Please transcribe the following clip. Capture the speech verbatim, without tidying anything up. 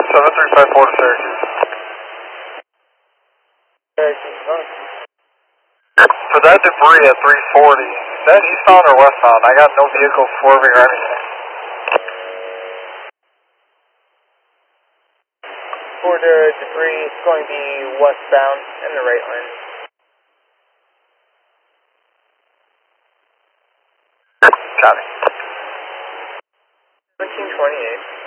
seven three five four to Syracuse. Syracuse, huh? For that debris at three forty, is that eastbound or westbound? I got no vehicle swerving or anything. For the debris, it's going to be westbound in the right lane. Copy. seventeen twenty-eight.